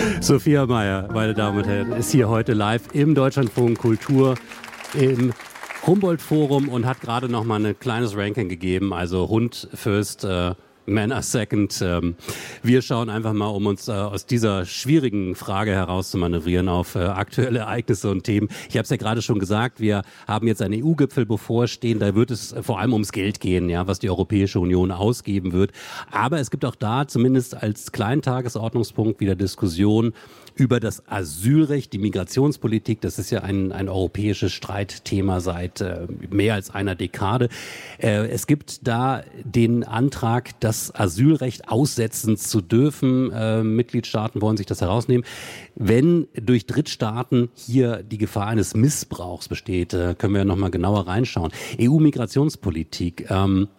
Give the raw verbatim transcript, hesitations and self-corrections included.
Sophia Mayer, meine Damen und Herren, ist hier heute live im Deutschlandfunk Kultur im Humboldt-Forum und hat gerade noch mal ein kleines Ranking gegeben. Also Hund first, äh, Man are second. Ähm, wir schauen einfach mal, um uns äh, aus dieser schwierigen Frage heraus zu manövrieren auf äh, aktuelle Ereignisse und Themen. Ich habe es ja gerade schon gesagt, wir haben jetzt einen E U-Gipfel bevorstehen. Da wird es vor allem ums Geld gehen, ja, was die Europäische Union ausgeben wird. Aber es gibt auch da zumindest als kleinen Tagesordnungspunkt wieder Diskussion über das Asylrecht, die Migrationspolitik. Das ist ja ein, ein europäisches Streitthema seit äh, mehr als einer Dekade. Äh, es gibt da den Antrag, das Asylrecht aussetzen zu dürfen. Äh, Mitgliedstaaten wollen sich das herausnehmen. Wenn durch Drittstaaten hier die Gefahr eines Missbrauchs besteht, äh, können wir ja nochmal genauer reinschauen. E U-Migrationspolitik. Ähm,